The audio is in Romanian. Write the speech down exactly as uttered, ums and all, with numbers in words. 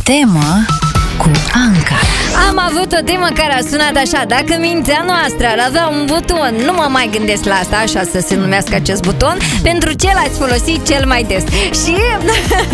temă cu Anca. Am avut o temă care a sunat așa: dacă mintea noastră ar avea un buton, nu mă mai gândesc la asta, așa să se numească acest buton, pentru ce l-ați folosit cel mai des. Și